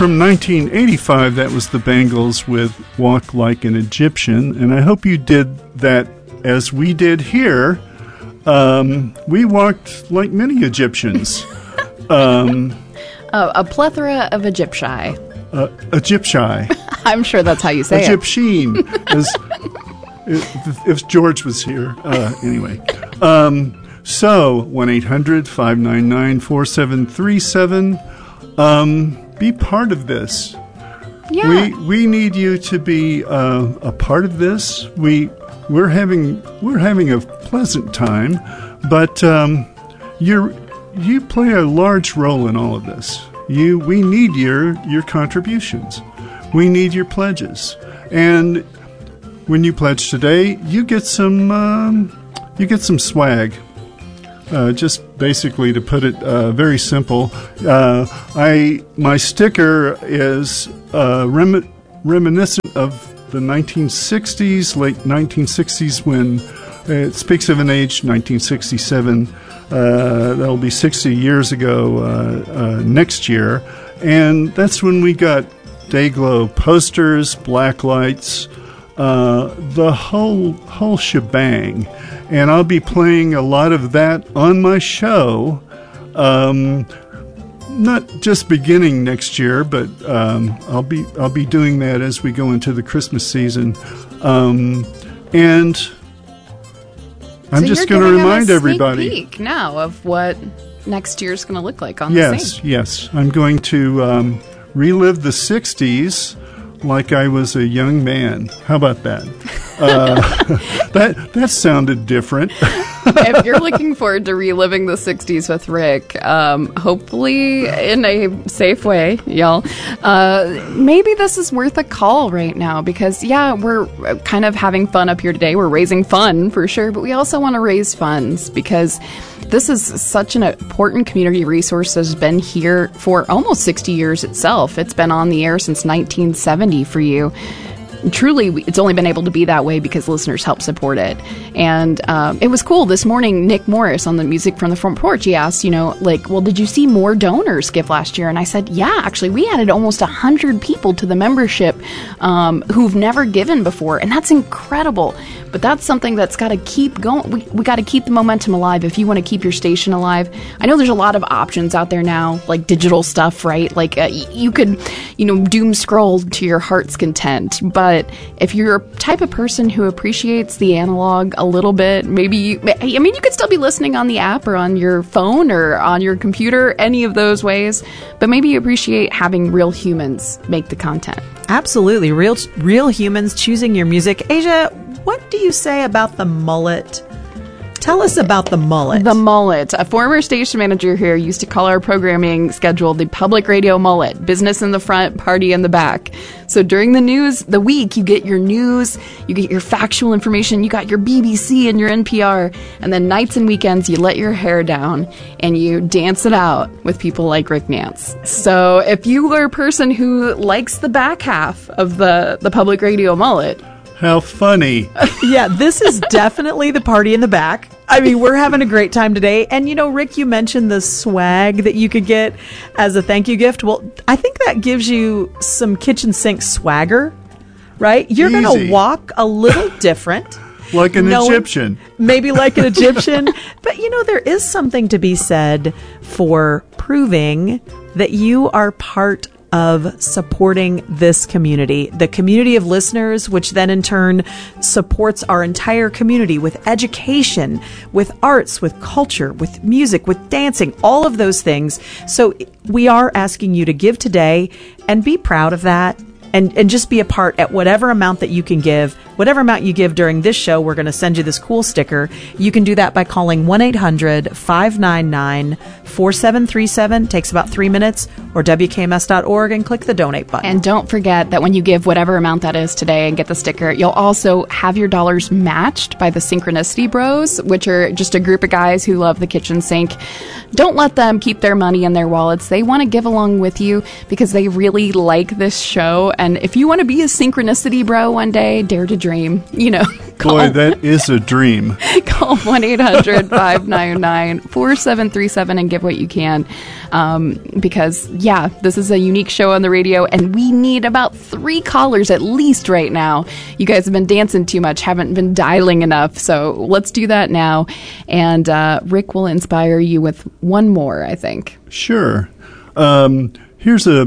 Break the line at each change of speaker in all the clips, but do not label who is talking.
from 1985, that was the Bangles with Walk Like an Egyptian. And I hope you did that as we did here. We walked like many Egyptians.
A plethora of Egypti.
Egypti.
I'm sure that's how you say
Egyptian, as if George was here. Anyway. So, 1-800-599-4737. Be part of this.
Yeah.
We need you to be a part of this. We're having a pleasant time, but you play a large role in all of this. We need your contributions. We need your pledges. And when you pledge today, you get some swag. Just basically, to put it very simple, my sticker is reminiscent of the 1960s, late 1960s, when it speaks of an age, 1967. That'll be 60 years ago next year. And that's when we got Dayglow posters, black lights, the whole shebang. And I'll be playing a lot of that on my show, not just beginning next year, but I'll be doing that as we go into the Christmas season. And I'm just going to remind everybody.
Sneak peek now of what next year's going to look like on the scene.
Yes. I'm going to relive the 60s like I was a young man. How about that? That sounded different.
If you're looking forward to reliving the 60s with Rick, hopefully in a safe way, y'all, maybe this is worth a call right now because, yeah, we're kind of having fun up here today. We're raising fun for sure, but we also want to raise funds because this is such an important community resource that has been here for almost 60 years itself. It's been on the air since 1970 for you. Truly, it's only been able to be that way because listeners help support it. And it was cool. This morning, Nick Morris on the Music from the Front Porch, he asked, well, did you see more donors give last year? And I said, yeah, actually, we added almost 100 people to the membership who've never given before. And that's incredible. But that's something that's got to keep going. We got to keep the momentum alive if you want to keep your station alive. I know there's a lot of options out there now, like digital stuff, right? Like you could, doom scroll to your heart's content. But if you're a type of person who appreciates the analog a little bit, maybe you could still be listening on the app or on your phone or on your computer, any of those ways. But maybe you appreciate having real humans make the content.
Absolutely. Real humans choosing your music. Asia, what do you say about the mullet? Tell us about the mullet.
The mullet. A former station manager here used to call our programming schedule the public radio mullet. Business in the front, party in the back. So during the week, you get your news, you get your factual information, you got your BBC and your NPR, and then nights and weekends, you let your hair down and you dance it out with people like Rick Nance. So if you are a person who likes the back half of the public radio mullet,
how funny.
Yeah, this is definitely the party in the back. I mean, we're having a great time today. And, Rick, you mentioned the swag that you could get as a thank you gift. Well, I think that gives you some kitchen sink swagger, right? You're going to walk a little different.
Like an Egyptian.
Maybe like an Egyptian. But, there is something to be said for proving that you are part of supporting this community, the community of listeners, which then in turn supports our entire community with education, with arts, with culture, with music, with dancing, all of those things. So we are asking you to give today and be proud of that. And just be a part at whatever amount that you can give. Whatever amount you give during this show, we're going to send you this cool sticker. You can do that by calling 1-800-599-4737. Takes about 3 minutes. Or WKMS.org and click the donate button.
And don't forget that when you give whatever amount that is today and get the sticker, you'll also have your dollars matched by the Synchronicity Bros, which are just a group of guys who love the kitchen sink. Don't let them keep their money in their wallets. They want to give along with you because they really like this show. And if you want to be a Synchronicity Bro one day, dare to dream,
Boy, that is a dream.
Call 1-800-599-4737 and give what you can. Because, yeah, this is a unique show on the radio, and we need about 3 callers at least right now. You guys have been dancing too much, haven't been dialing enough, so let's do that now. And Rick will inspire you with one more, I think.
Sure. Here's a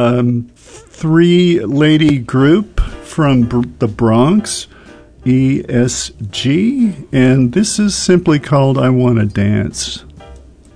3-lady group from the Bronx, ESG, and this is simply called I Wanna Dance.